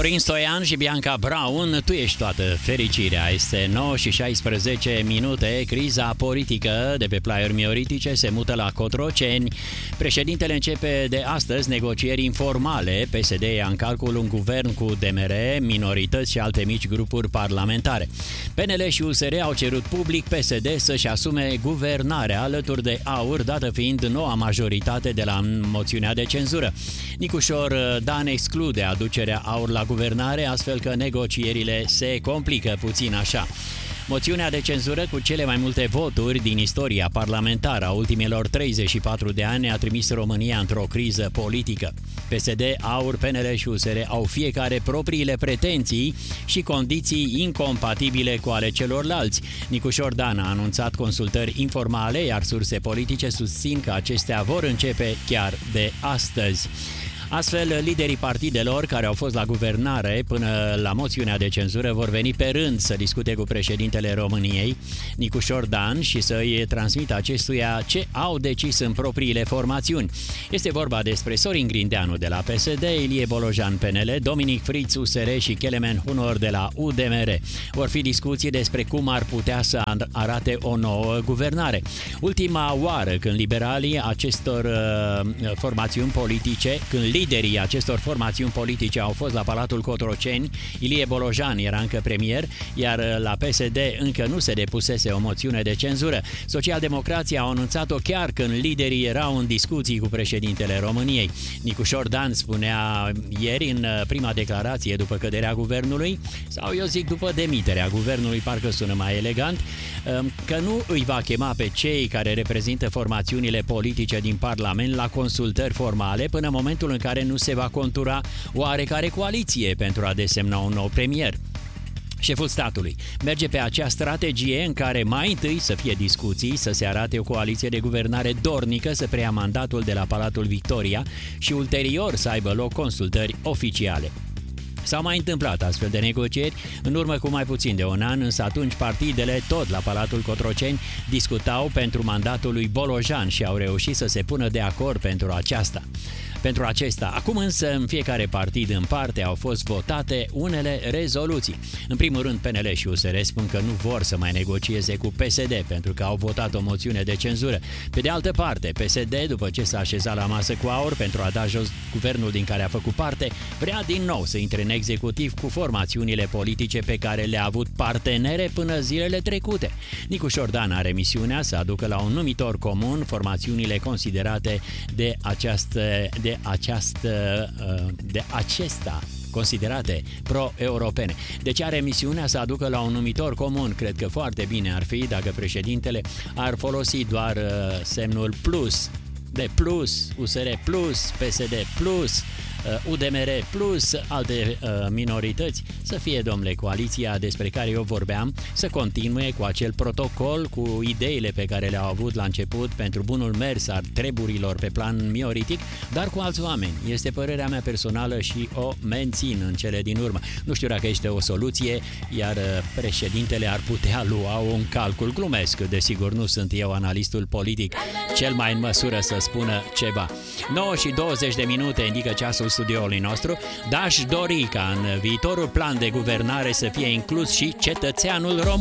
Florin Stoian și Bianca Braun, tu ești toată fericirea. Este 9 și 16 minute. Criza politică de pe plaiuri mioritice se mută la Cotroceni. Președintele începe de astăzi negocieri informale. PSD ia în calcul un guvern cu DMR, minorități și alte mici grupuri parlamentare. PNL și USR au cerut public PSD să-și asume guvernarea alături de AUR, dată fiind noua majoritate de la moțiunea de cenzură. Nicușor Dan exclude aducerea AUR la guvernare, astfel că negocierile se complică puțin așa. Moțiunea de cenzură cu cele mai multe voturi din istoria parlamentară a ultimilor 34 de ani a trimis România într-o criză politică. PSD, AUR, PNL și USR au fiecare propriile pretenții și condiții incompatibile cu ale celorlalți. Nicușor Dan a anunțat consultări informale, iar surse politice susțin că acestea vor începe chiar de astăzi. Astfel, liderii partidelor care au fost la guvernare până la moțiunea de cenzură vor veni pe rând să discute cu președintele României, Nicușor Dan, și să-i transmită acestuia ce au decis în propriile formațiuni. Este vorba despre Sorin Grindeanu de la PSD, Ilie Bolojan PNL, Dominic Friț USR și Kelemen Hunor de la UDMR. Vor fi discuții despre cum ar putea să arate o nouă guvernare. Ultima oară când liberalii acestor formațiuni politice, când liderii acestor formațiuni politice au fost la Palatul Cotroceni, Ilie Bolojan era încă premier, iar la PSD încă nu se depusese o moțiune de cenzură. Socialdemocrații au anunțat-o chiar când liderii erau în discuții cu președintele României. Nicușor Dan spunea ieri în prima declarație după căderea guvernului, sau eu zic după demiterea guvernului, parcă sună mai elegant, că nu îi va chema pe cei care reprezintă formațiunile politice din Parlament la consultări formale până în momentul în care nu se va contura oarecare coaliție pentru a desemna un nou premier. Șeful statului merge pe acea strategie în care mai întâi să fie discuții, să se arate o coaliție de guvernare dornică să preia mandatul de la Palatul Victoria și ulterior să aibă loc consultări oficiale. S-au mai întâmplat astfel de negocieri în urmă cu mai puțin de un an, însă atunci partidele, tot la Palatul Cotroceni, discutau pentru mandatul lui Bolojan și au reușit să se pună de acord pentru acesta. Acum însă, în fiecare partid în parte au fost votate unele rezoluții. În primul rând, PNL și USR spun că nu vor să mai negocieze cu PSD pentru că au votat o moțiune de cenzură. Pe de altă parte, PSD, după ce s-a așezat la masă cu AUR pentru a da jos guvernul din care a făcut parte, vrea din nou să intre în executiv cu formațiunile politice pe care le-a avut partenere până zilele trecute. Nicușor Dan are misiunea să aducă la un numitor comun formațiunile considerate de acesta considerate pro-europene. Deci are misiunea să aducă la un numitor comun. Cred că foarte bine ar fi dacă președintele ar folosi doar semnul plus, de plus, USR plus, PSD plus, UDMR plus alte minorități, să fie, domnule, coaliția despre care eu vorbeam, să continue cu acel protocol, cu ideile pe care le-au avut la început pentru bunul mers al treburilor pe plan mioritic, dar cu alți oameni. Este părerea mea personală și o mențin în cele din urmă. Nu știu dacă este o soluție, iar președintele ar putea lua un calcul. Glumesc, desigur, nu sunt eu analistul politic cel mai în măsură să spună ceva. 9 și 20 de minute indică ceasul studioului nostru, dar aș dori ca în viitorul plan de guvernare să fie inclus și cetățeanul român.